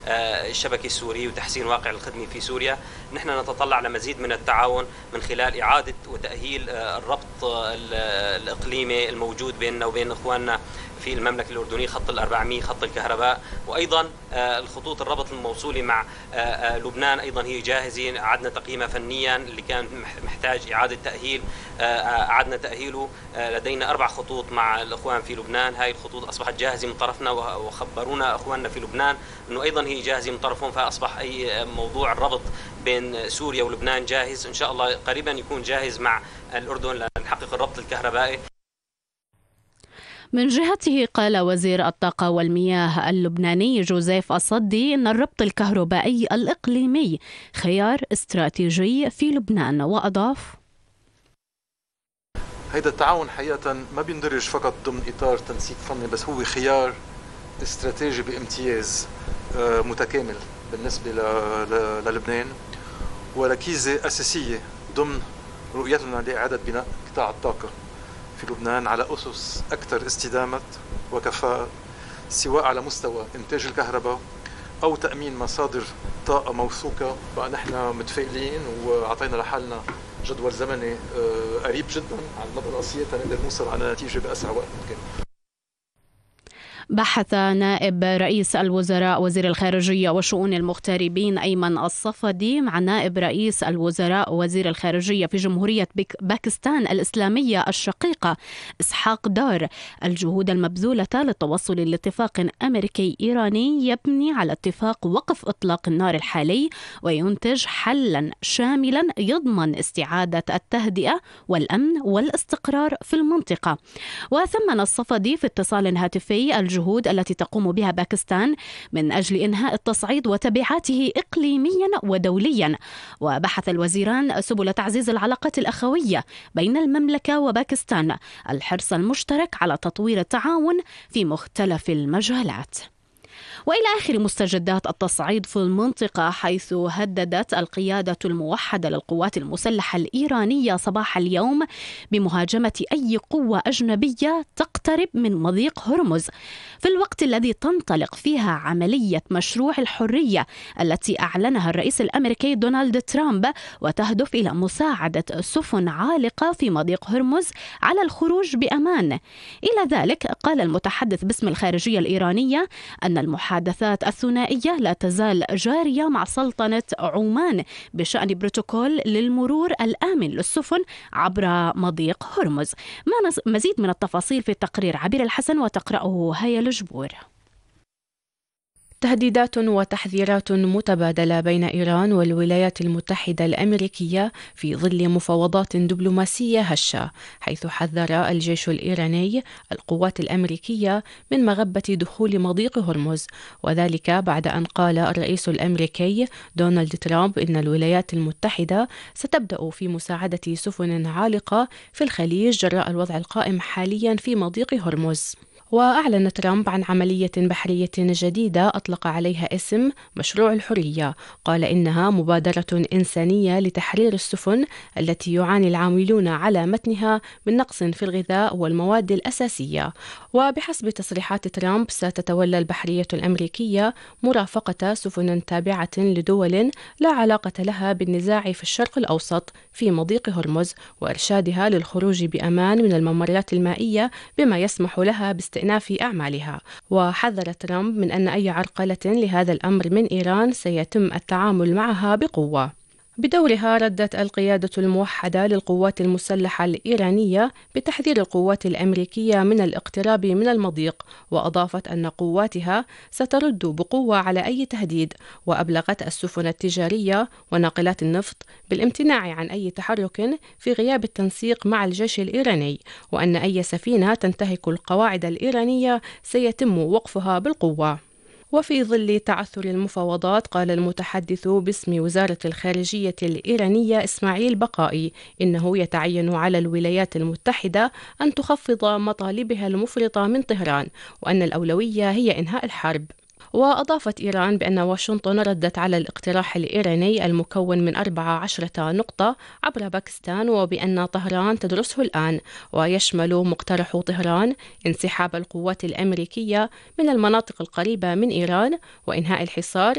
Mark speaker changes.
Speaker 1: الشبكة السوري وتحسين واقع الخدمة في سوريا. نحن نتطلع لمزيد من التعاون من خلال إعادة وتأهيل الربط الإقليمي الموجود بيننا وبين إخواننا في المملكة الأردنية، خط ال400 خط الكهرباء، وأيضا الخطوط الربط الموصولة مع لبنان أيضا هي جاهزة، أعدنا تقييمها فنيا اللي كان محتاج إعادة تأهيل، أعدنا تأهيله. لدينا 4 خطوط مع الإخوان في لبنان، هاي الخطوط أصبحت جاهزة من طرفنا، وخبرونا إخواننا في لبنان أنه أيضا هي جاهزة من طرفهم، فأصبح أي موضوع الربط بين سوريا ولبنان جاهز. إن شاء الله قريبا يكون جاهز مع الأردن لنحقق الربط الكهربائي.
Speaker 2: من جهته قال وزير الطاقة والمياه اللبناني جوزيف الصدي إن الربط الكهربائي الإقليمي خيار استراتيجي في لبنان، وأضاف:
Speaker 3: هيدا التعاون حقيقة ما بيندرج فقط ضمن إطار تنسيق فني، بس هو خيار استراتيجي بامتياز متكامل بالنسبة للبنان، وركيزة أساسية ضمن رؤيتنا لإعادة بناء قطاع الطاقة في لبنان على أسس أكثر استدامة وكفاءة، سواء على مستوى إنتاج الكهرباء أو تأمين مصادر طاقة موثوقة. بقى نحن متفائلين وعطينا لحالنا جدول زمني قريب جدا على المدى القصير تنقدر نوصل على نتيجة بأسرع وقت ممكن.
Speaker 2: بحث نائب رئيس الوزراء وزير الخارجية وشؤون المغتربين أيمن الصفدي مع نائب رئيس الوزراء وزير الخارجية في جمهورية باكستان الإسلامية الشقيقة إسحاق دار الجهود المبذولة للتوصل لاتفاق أمريكي إيراني يبني على اتفاق وقف إطلاق النار الحالي وينتج حلا شاملا يضمن استعادة التهدئة والأمن والاستقرار في المنطقة. وثمن الصفدي في اتصال هاتفي الجهود التي تقوم بها باكستان من أجل إنهاء التصعيد وتبعاته إقليميا ودوليا. وبحث الوزيران سبل تعزيز العلاقات الأخوية بين المملكة وباكستان، الحرص المشترك على تطوير التعاون في مختلف المجالات. وإلى آخر مستجدات التصعيد في المنطقة، حيث هددت القيادة الموحدة للقوات المسلحة الإيرانية صباح اليوم بمهاجمة أي قوة أجنبية تقترب من مضيق هرمز، في الوقت الذي تنطلق فيها عملية مشروع الحرية التي أعلنها الرئيس الأمريكي دونالد ترامب، وتهدف إلى مساعدة سفن عالقة في مضيق هرمز على الخروج بأمان. إلى ذلك قال المتحدث باسم الخارجية الإيرانية أن المحادثات الثنائية لا تزال جارية مع سلطنة عمان بشأن بروتوكول للمرور الآمن للسفن عبر مضيق هرمز. مزيد من التفاصيل في التقرير عبير الحسن، وتقرأه هيا الجبور.
Speaker 4: تهديدات وتحذيرات متبادلة بين إيران والولايات المتحدة الأمريكية في ظل مفاوضات دبلوماسية هشة، حيث حذر الجيش الإيراني القوات الأمريكية من مغبة دخول مضيق هرمز، وذلك بعد أن قال الرئيس الأمريكي دونالد ترامب إن الولايات المتحدة ستبدأ في مساعدة سفن عالقة في الخليج جراء الوضع القائم حاليا في مضيق هرمز. وأعلن ترامب عن عملية بحرية جديدة أطلق عليها اسم مشروع الحرية، قال إنها مبادرة إنسانية لتحرير السفن التي يعاني العاملون على متنها من نقص في الغذاء والمواد الأساسية. وبحسب تصريحات ترامب ستتولى البحرية الأمريكية مرافقة سفن تابعة لدول لا علاقة لها بالنزاع في الشرق الأوسط في مضيق هرمز، وإرشادها للخروج بأمان من الممرات المائية بما يسمح لها باستئناف أعمالها. وحذر ترامب من أن أي عرقلة لهذا الأمر من إيران سيتم التعامل معها بقوة. بدورها ردت القيادة الموحدة للقوات المسلحة الإيرانية بتحذير القوات الأمريكية من الاقتراب من المضيق، وأضافت أن قواتها سترد بقوة على أي تهديد، وأبلغت السفن التجارية وناقلات النفط بالامتناع عن أي تحرك في غياب التنسيق مع الجيش الإيراني، وأن أي سفينة تنتهك القواعد الإيرانية سيتم وقفها بالقوة. وفي ظل تعثر المفاوضات، قال المتحدث باسم وزارة الخارجية الإيرانية إسماعيل بقائي إنه يتعين على الولايات المتحدة أن تخفض مطالبها المفرطة من طهران، وأن الأولوية هي إنهاء الحرب. وأضافت إيران بأن واشنطن ردت على الاقتراح الإيراني المكون من 14 نقطة عبر باكستان، وبأن طهران تدرسه الآن، ويشمل مقترح طهران انسحاب القوات الأمريكية من المناطق القريبة من إيران وإنهاء الحصار